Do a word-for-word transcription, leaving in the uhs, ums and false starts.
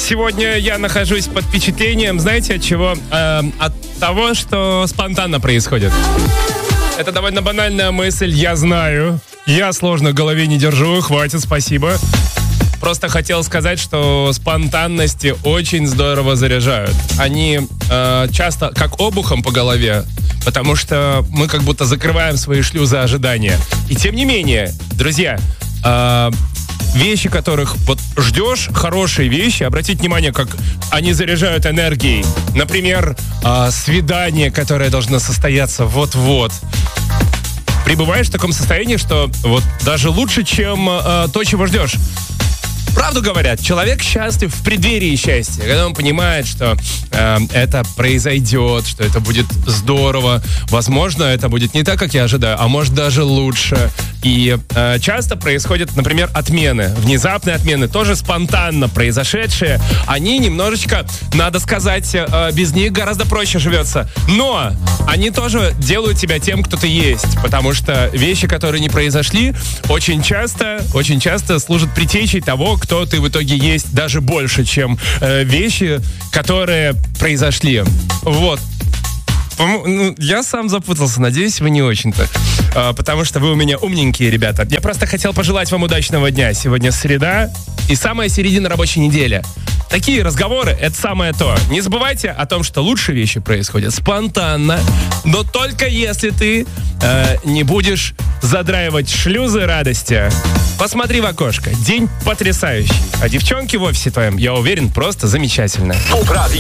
Сегодня я нахожусь под впечатлением, знаете, от чего? Э, от того, что спонтанно происходит. Это довольно банальная мысль, я знаю. Я сложно в голове не держу, хватит, спасибо. Просто хотел сказать, что спонтанности очень здорово заряжают. Они э, часто как обухом по голове, потому что мы как будто закрываем свои шлюзы ожидания. И тем не менее, друзья, э, вещи, которых вот ждешь, хорошие вещи, обратите внимание, как они заряжают энергией. Например, э, свидание, которое должно состояться вот-вот. Пребываешь в таком состоянии, что вот даже лучше, чем э, то, чего ждешь. Правду говорят, человек счастлив в преддверии счастья, когда он понимает, что э, это произойдет, что это будет здорово. Возможно, это будет не так, как я ожидаю, а может даже лучше. И э, часто происходят, например, отмены. Внезапные отмены, тоже спонтанно произошедшие. Они немножечко, надо сказать, э, без них гораздо проще живется. Но они тоже делают тебя тем, кто ты есть. Потому что вещи, которые не произошли, очень часто, очень часто служат предтечей того, кто ты в итоге есть, даже больше, чем э, вещи, которые произошли. Вот. Ну, я сам запутался, надеюсь, вы не очень-то. А, потому что вы у меня умненькие, ребята. Я просто хотел пожелать вам удачного дня. Сегодня среда и самая середина рабочей недели. Такие разговоры — это самое то. Не забывайте о том, что лучшие вещи происходят спонтанно, но только если ты э, не будешь задраивать шлюзы радости. Посмотри в окошко. День потрясающий. А девчонки в офисе твоем, я уверен, просто замечательно.